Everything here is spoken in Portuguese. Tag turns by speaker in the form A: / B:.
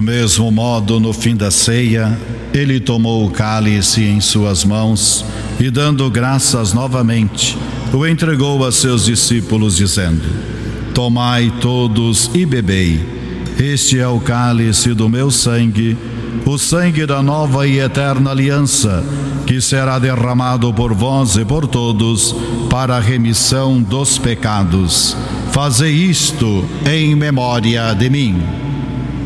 A: mesmo modo, no fim da ceia, ele tomou o cálice em suas mãos e, dando graças novamente, o entregou a seus discípulos, dizendo: Tomai todos e bebei. Este é o cálice do meu sangue, o sangue da nova e eterna aliança, que será derramado por vós e por todos para a remissão dos pecados. Fazei isto em memória de mim.